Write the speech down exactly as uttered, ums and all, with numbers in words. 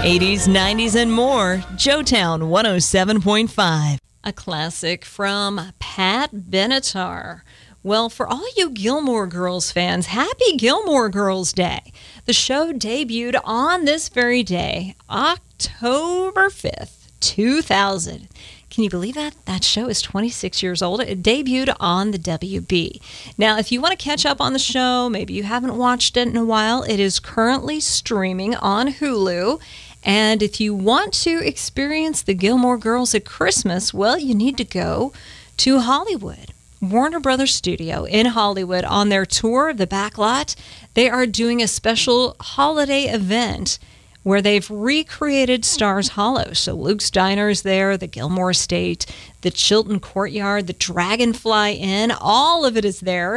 eighties, nineties, and more. Joetown one oh seven point five. A classic from Pat Benatar. Well, for all you Gilmore Girls fans, happy Gilmore Girls Day. The show debuted on this very day, October fifth, two thousand. Can you believe that? That show is twenty-six years old. It debuted on the W B. Now, if you want to catch up on the show, maybe you haven't watched it in a while, it is currently streaming on Hulu. And if you want to experience the Gilmore Girls at Christmas, well, you need to go to Hollywood. Warner Brothers Studio in Hollywood on their tour of the backlot. They are doing a special holiday event where they've recreated Stars Hollow. So Luke's Diner is there, the Gilmore Estate, the Chilton Courtyard, the Dragonfly Inn, all of it is there.